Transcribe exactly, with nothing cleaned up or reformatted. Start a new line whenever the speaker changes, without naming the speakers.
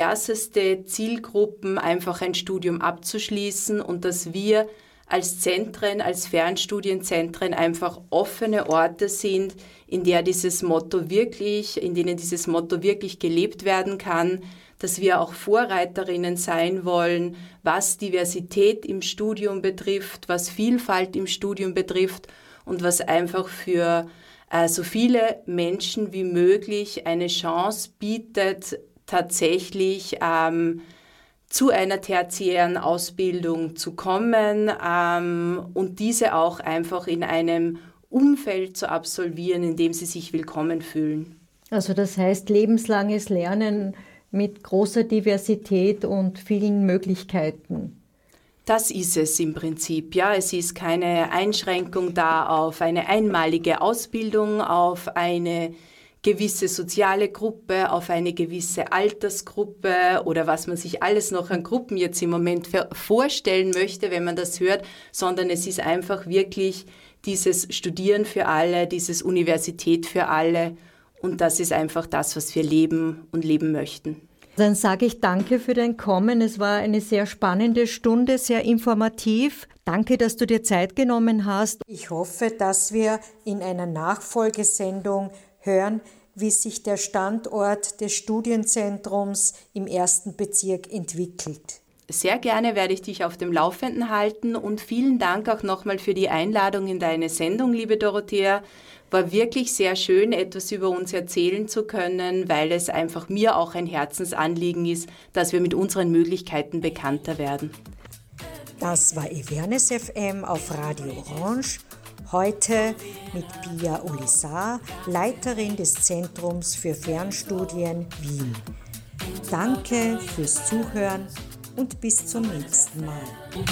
diverseste Zielgruppen einfach ein Studium abzuschließen und dass wir als Zentren, als Fernstudienzentren einfach offene Orte sind, in der dieses Motto wirklich, in denen dieses Motto wirklich gelebt werden kann, dass wir auch Vorreiterinnen sein wollen, was Diversität im Studium betrifft, was Vielfalt im Studium betrifft und was einfach für äh, so viele Menschen wie möglich eine Chance bietet, tatsächlich ähm, zu einer tertiären Ausbildung zu kommen ähm, und diese auch einfach in einem Umfeld zu absolvieren, in dem sie sich willkommen fühlen.
Also das heißt lebenslanges Lernen mit großer Diversität und vielen Möglichkeiten.
Das ist es im Prinzip, ja. Es ist keine Einschränkung da auf eine einmalige Ausbildung, auf eine gewisse soziale Gruppe, auf eine gewisse Altersgruppe oder was man sich alles noch an Gruppen jetzt im Moment vorstellen möchte, wenn man das hört, sondern es ist einfach wirklich dieses Studieren für alle, dieses Universität für alle und das ist einfach das, was wir leben und leben möchten.
Dann sage ich danke für dein Kommen. Es war eine sehr spannende Stunde, sehr informativ. Danke, dass du dir Zeit genommen hast. Ich hoffe, dass wir in einer Nachfolgesendung hören, wie sich der Standort des Studienzentrums im ersten Bezirk entwickelt.
Sehr gerne werde ich dich auf dem Laufenden halten und vielen Dank auch nochmal für die Einladung in deine Sendung, liebe Dorothea. War wirklich sehr schön, etwas über uns erzählen zu können, weil es einfach mir auch ein Herzensanliegen ist, dass wir mit unseren Möglichkeiten bekannter werden.
Das war Awareness F M auf Radio Orange. Heute mit Pia Ulisar, Leiterin des Zentrums für Fernstudien Wien. Danke fürs Zuhören und bis zum nächsten Mal.